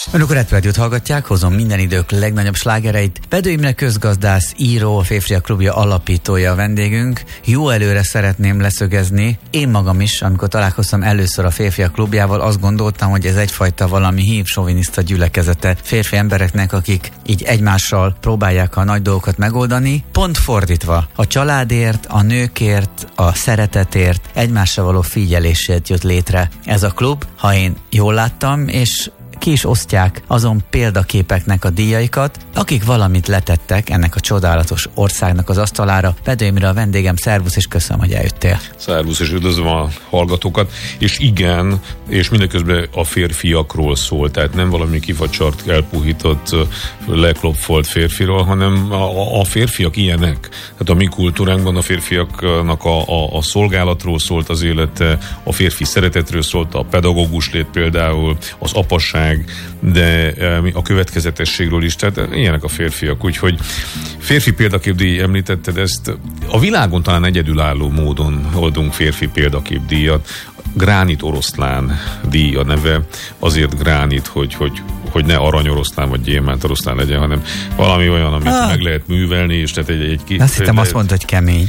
Önök a Retrádiót hallgatják, hozom minden idők legnagyobb slágereit. Bedő Imre közgazdász, író, a Férfiak Klubja alapítója a vendégünk. Jó előre szeretném leszögezni. Én magam is, amikor találkoztam először a Férfiak Klubjával, azt gondoltam, hogy ez egyfajta valami hívsoviniszta gyülekezete férfi embereknek, akik így egymással próbálják a nagy dolgokat megoldani. Pont fordítva, a családért, a nőkért, a szeretetért, egymásra való figyelésért jött létre ez a klub, ha én jól láttam, és ki is osztják azon példaképeknek a díjaikat, akik valamit letettek ennek a csodálatos országnak az asztalára. Bedő Imre a vendégem, szervusz, és köszönöm, hogy eljöttél. Szervusz, és üdvözlöm a hallgatókat. És igen, és mindeközben a férfiakról szól, tehát nem valami kifacsart, elpuhított, leklopfolt férfiról, hanem a férfiak ilyenek. Tehát a mi kultúránkban a férfiaknak a szolgálatról szólt az élete, a férfi szeretetről szólt, a pedagógus lét például, az apasság, de a következetességről is, tehát ilyenek a férfiak, úgyhogy férfi példaképdíj, említetted ezt, a világon talán egyedülálló módon oldunk férfi példaképdíjat. Gránit oroszlán díj a neve, azért gránit, hogy ne aranyoroszlán vagy gyémánt oroszlán legyen, hanem valami olyan, amit meg lehet művelni, és tehát egy azt hittem azt mondta, hogy kemény.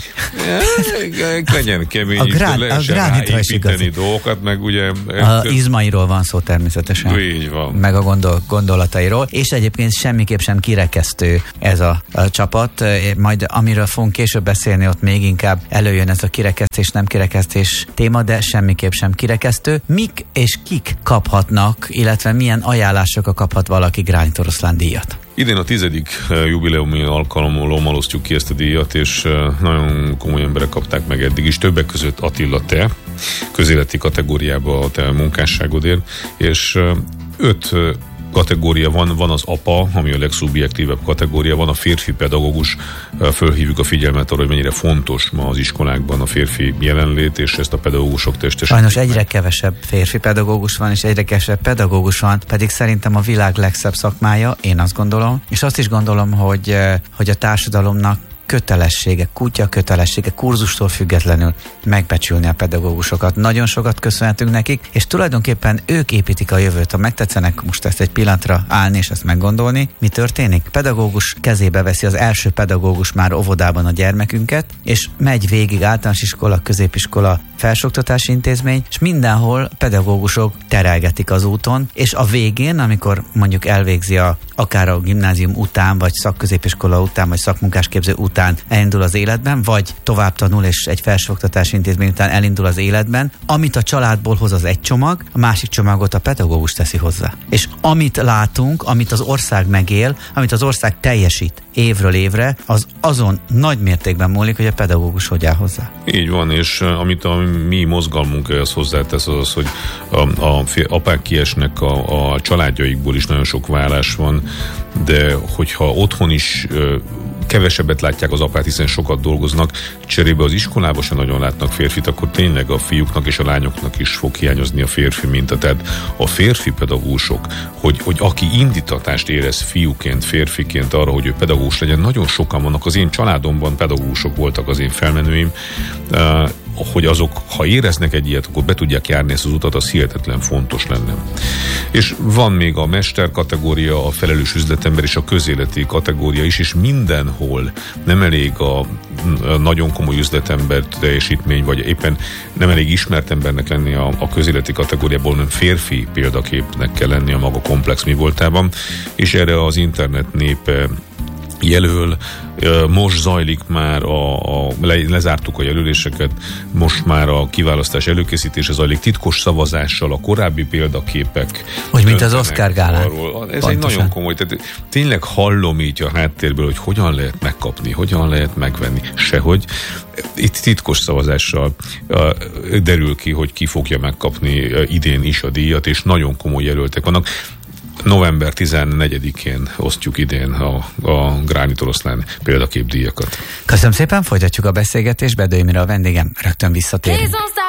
Legyen kemény, lehessen ráépíteni dolgokat, meg ugye... Izmairól van szó természetesen. Így van. Meg a gondolatairól, és egyébként semmiképp sem kirekesztő ez a csapat, majd amiről fogunk később beszélni, ott még inkább előjön ez a kirekesztés, nem kirekesztés téma, de semmiképp sem kirekesztő. Mik és kik kaphatnak, illetve milyen ajánlásokkal kaphat valaki Gránit oroszlán díjat? Idén a 10. jubileumi alkalommal osztjuk ki ezt a díjat, és nagyon komoly emberek kapták meg eddig is, többek között Attila, te, közéleti kategóriába a te munkásságodért, és 5 kategória van az apa, ami a legszubjektívebb kategória, van a férfi pedagógus, fölhívjuk a figyelmet arra, hogy mennyire fontos ma az iskolákban a férfi jelenlét, és ezt a pedagógusok testesítik. Sajnos egyre kevesebb férfi pedagógus van, és egyre kevesebb pedagógus van, pedig szerintem a világ legszebb szakmája, én azt gondolom, és azt is gondolom, hogy a társadalomnak kutya kötelessége, kurzustól függetlenül megbecsülni a pedagógusokat. Nagyon sokat köszönhetünk nekik, és tulajdonképpen ők építik a jövőt. Ha megtetszenek most ezt egy pillanatra állni és ezt meggondolni, mi történik? Pedagógus kezébe veszi az első pedagógus már óvodában a gyermekünket, és megy végig általános iskola, középiskola, felsőoktatási intézmény, és mindenhol pedagógusok terelgetik az úton, és a végén, amikor mondjuk elvégzi akár a gimnázium után, vagy szakközépiskola után, vagy szakmunkásképző után elindul az életben, vagy tovább tanul, és egy felsőoktatási intézmény után elindul az életben, amit a családból hoz az egy csomag, a másik csomagot a pedagógus teszi hozzá. És amit látunk, amit az ország megél, amit az ország teljesít évről évre, az azon nagy mértékben múlik, hogy a pedagógus hogy áll hozzá. Így van, és amit a mi mozgalmunk ehhez hozzátesz, az, hogy a apák kiesnek a családjaikból is, nagyon sok válás van, de hogyha otthon is kevesebbet látják az apát, hiszen sokat dolgoznak, cserébe az iskolában sem nagyon látnak férfit, akkor tényleg a fiúknak és a lányoknak is fog hiányozni a férfi minta. Tehát a férfi pedagógusok, hogy aki indítatást érez fiúként, férfiként arra, hogy ő pedagógus legyen, nagyon sokan vannak. Az én családomban pedagógusok voltak az én felmenőim, hogy azok, ha éreznek egy ilyet, akkor be tudják járni ezt az utat, az hihetetlen fontos lenne. És van még a mester kategória, a felelős üzletember és a közéleti kategória is, és mindenhol nem elég a nagyon komoly üzletember teljesítmény, vagy éppen nem elég ismert embernek lenni a közéleti kategóriából, hanem férfi példaképnek kell lenni a maga komplex mi voltában, és erre az internet népe jelöl. Most zajlik már lezártuk a jelöléseket, most már a kiválasztás előkészítése zajlik titkos szavazással, a korábbi példaképek. Hogy mint az Oscar gálán. Ez pontosan. Egy nagyon komoly, tehát tényleg hallom így a háttérből, hogy hogyan lehet megkapni, hogyan lehet megvenni. Sehogy. Itt titkos szavazással derül ki, hogy ki fogja megkapni idén is a díjat, és nagyon komoly jelöltek vannak. November 14-én osztjuk idén a Gránit oroszlán példaképdíjakat. Köszönöm szépen, folytatjuk a beszélgetést. Bedő Imre a vendégem, rögtön visszatérünk.